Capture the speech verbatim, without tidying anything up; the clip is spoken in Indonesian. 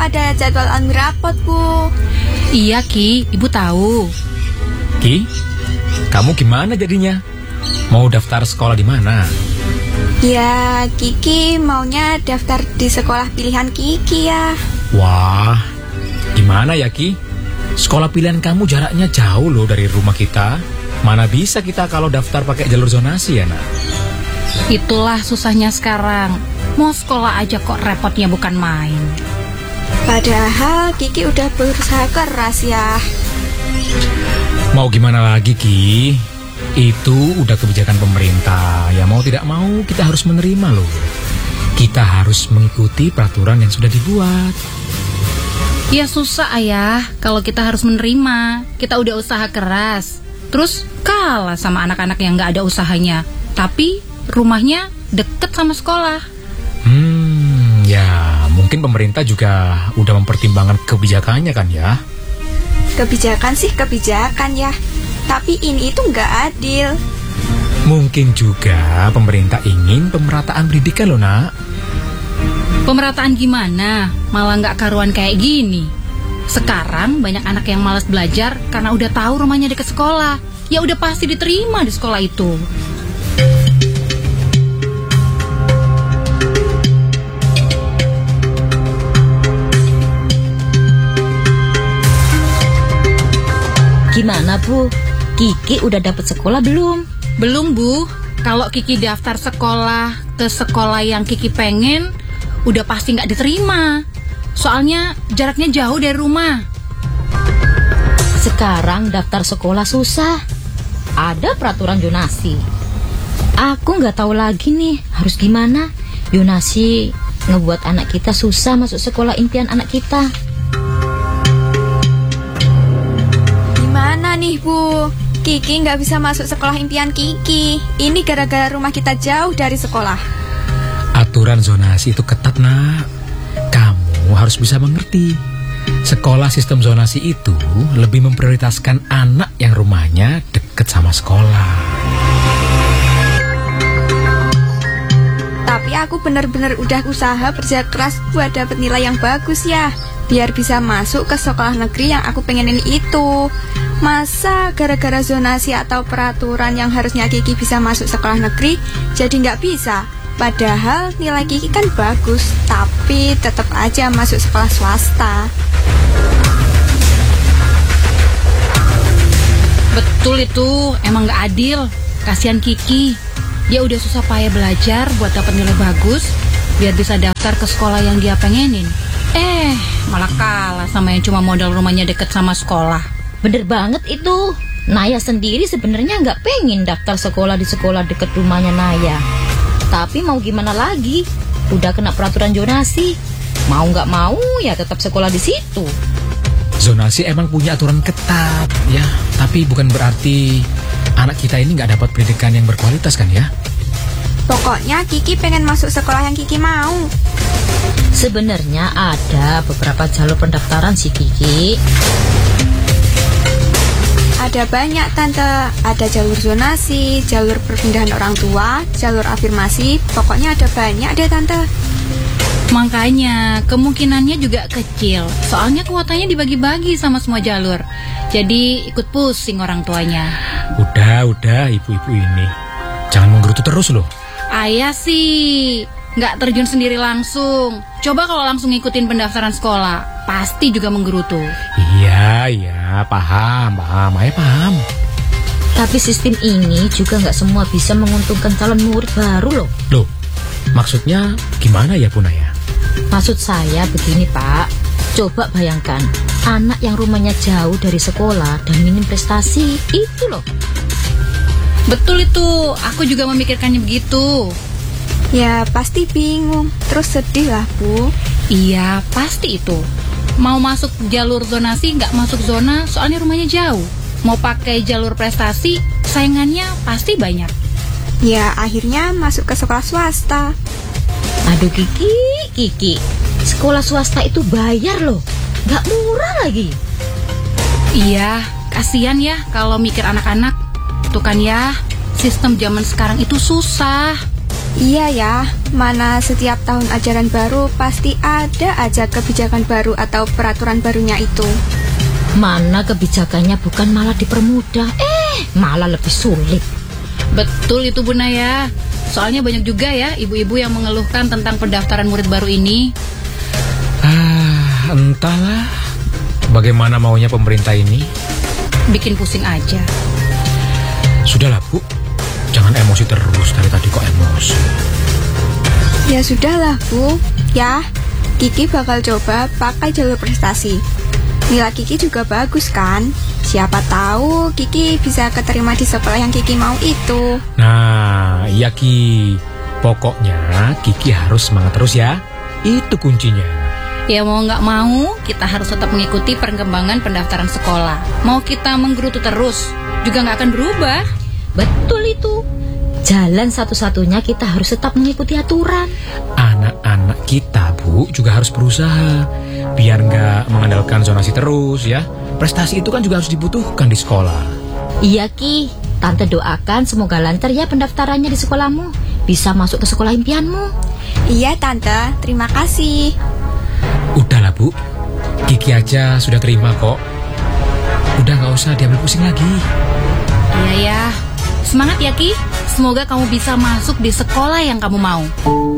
ada jadwal ambil rapot, Bu. Iya, Ki, Ibu tahu. Ki, kamu gimana jadinya? Mau daftar sekolah di mana? Ya, Kiki maunya daftar di sekolah pilihan Kiki ya. Wah, gimana ya Ki? Sekolah pilihan kamu jaraknya jauh loh dari rumah kita. Mana bisa kita kalau daftar pakai jalur zonasi ya, Nak? Itulah susahnya sekarang. Mau sekolah aja kok repotnya bukan main. Padahal Kiki udah berusaha keras ya. Mau gimana lagi, Ki? Itu udah kebijakan pemerintah. Ya mau tidak mau kita harus menerima loh. Kita harus mengikuti peraturan yang sudah dibuat. Ya susah, Ayah, kalau kita harus menerima. Kita udah usaha keras, terus kalah sama anak-anak yang gak ada usahanya, tapi rumahnya deket sama sekolah. Hmm, ya mungkin pemerintah juga udah mempertimbangkan kebijakannya kan ya. Kebijakan sih kebijakan ya, tapi ini itu nggak adil. Mungkin juga pemerintah ingin pemerataan pendidikan loh, Nak. Pemerataan gimana? Malah nggak karuan kayak gini. Sekarang banyak anak yang malas belajar karena udah tahu rumahnya dekat sekolah. Ya udah pasti diterima di sekolah itu. Gimana, Bu? Kiki udah dapet sekolah belum? Belum, Bu. Kalau Kiki daftar sekolah ke sekolah yang Kiki pengen, udah pasti nggak diterima. Soalnya jaraknya jauh dari rumah. Sekarang daftar sekolah susah. Ada peraturan zonasi. Aku nggak tahu lagi nih harus gimana. Zonasi ngebuat anak kita susah masuk sekolah impian anak kita. Gimana nih, Bu? Kiki nggak bisa masuk sekolah impian Kiki. Ini gara-gara rumah kita jauh dari sekolah. Aturan zonasi itu ketat, Nak. Kamu harus bisa mengerti. Sekolah sistem zonasi itu lebih memprioritaskan anak yang rumahnya deket sama sekolah. Tapi aku benar-benar udah usaha kerja keras buat dapet nilai yang bagus ya, biar bisa masuk ke sekolah negeri yang aku pengenin itu. Masa gara-gara zonasi atau peraturan yang harusnya Kiki bisa masuk sekolah negeri jadi nggak bisa? Padahal nilai Kiki kan bagus, tapi tetap aja masuk sekolah swasta. Betul itu, emang gak adil. Kasihan Kiki. Dia udah susah payah belajar buat dapat nilai bagus, biar bisa daftar ke sekolah yang dia pengenin. Eh, malah kalah sama yang cuma modal rumahnya deket sama sekolah. Bener banget itu. Naya sendiri sebenarnya nggak pengen daftar sekolah di sekolah deket rumahnya Naya. Tapi mau gimana lagi? Udah kena peraturan zonasi. Mau nggak mau ya tetap sekolah di situ. Zonasi emang punya aturan ketat ya, tapi bukan berarti anak kita ini nggak dapat pendidikan yang berkualitas kan ya? Pokoknya Kiki pengen masuk sekolah yang Kiki mau. Sebenarnya ada beberapa jalur pendaftaran sih, Kiki. Ada banyak, Tante. Ada jalur zonasi, jalur perpindahan orang tua, jalur afirmasi. Pokoknya ada banyak deh, Tante. Makanya kemungkinannya juga kecil. Soalnya kuotanya dibagi-bagi sama semua jalur. Jadi ikut pusing orang tuanya. Udah, udah ibu-ibu ini. Jangan menggerutu terus loh. Ayah sih nggak terjun sendiri langsung. Coba kalau langsung ngikutin pendaftaran sekolah, pasti juga menggerutu. Iya, iya, paham, paham, ayah paham. Tapi sistem ini juga nggak semua bisa menguntungkan calon murid baru loh. Loh, maksudnya gimana ya, Punaya? Maksud saya begini, Pak. Coba bayangkan, anak yang rumahnya jauh dari sekolah dan minim prestasi, itu loh. Betul itu, aku juga memikirkannya begitu. Ya pasti bingung, terus sedih lah, Bu. Iya, pasti itu. Mau masuk jalur zonasi nggak masuk zona soalnya rumahnya jauh. Mau pakai jalur prestasi, saingannya pasti banyak. Ya akhirnya masuk ke sekolah swasta. Aduh Kiki, Kiki, sekolah swasta itu bayar loh, nggak murah lagi. Iya, kasihan ya kalau mikir anak-anak. Tuh kan ya, sistem zaman sekarang itu susah. Iya ya, mana setiap tahun ajaran baru pasti ada aja kebijakan baru atau peraturan barunya itu. Mana kebijakannya bukan malah dipermudah, eh malah lebih sulit. Betul itu Bu Naya. Soalnya banyak juga ya ibu-ibu yang mengeluhkan tentang pendaftaran murid baru ini. Ah, entahlah bagaimana maunya pemerintah ini. Bikin pusing aja. Sudahlah Bu, jangan emosi terus, dari tadi kok emosi. Ya sudahlah Bu, ya Kiki bakal coba pakai jalur prestasi. Nilai Kiki juga bagus kan? Siapa tahu Kiki bisa keterima di sekolah yang Kiki mau itu. Nah, iya Ki. Pokoknya Kiki harus semangat terus ya. Itu kuncinya. Ya mau nggak mau, kita harus tetap mengikuti perkembangan pendaftaran sekolah. Mau kita menggerutu terus, juga nggak akan berubah. Betul itu. Jalan satu-satunya kita harus tetap mengikuti aturan. Anak-anak kita Bu juga harus berusaha biar nggak mengandalkan zonasi terus ya. Prestasi itu kan juga harus dibutuhkan di sekolah. Iya Ki, Tante doakan semoga lancar ya pendaftarannya di sekolahmu. Bisa masuk ke sekolah impianmu. Iya Tante, terima kasih. Udahlah Bu, Kiki aja sudah terima kok. Udah nggak usah diambil pusing lagi. Iya ya, semangat ya Ki. Semoga kamu bisa masuk di sekolah yang kamu mau.